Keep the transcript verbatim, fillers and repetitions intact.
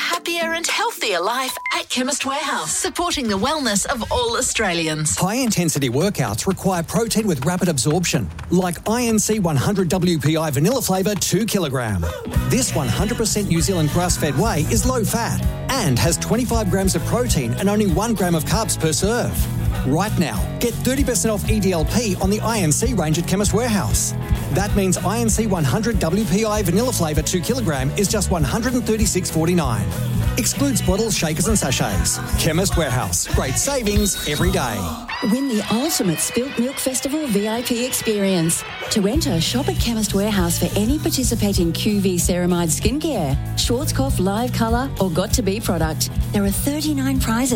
happier and healthier life at Chemist Warehouse, supporting the wellness of all Australians. High-intensity workouts require protein with rapid absorption, like I N C one hundred W P I vanilla flavour two kilogram. This one hundred percent New Zealand grass-fed whey is low-fat and has twenty-five grams of protein and only one gram of carbs per serve. Right now, get thirty percent off E D L P on the I N C range at Chemist Warehouse. That means I N C one hundred W P I vanilla flavour two kilogram is just one hundred thirty-six dollars forty-nine. Excludes bottles, shakers and sachets. Chemist Warehouse. Great savings every day. Win the ultimate Spilt Milk Festival V I P experience. To enter, shop at Chemist Warehouse for any participating Q V Ceramide skincare, Schwarzkopf Live Colour or Got to Be product. There are thirty-nine prizes.